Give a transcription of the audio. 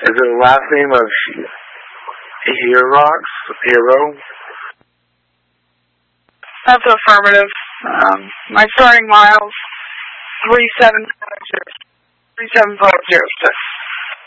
Is it the last name of Hero? That's affirmative. My starting miles 37506.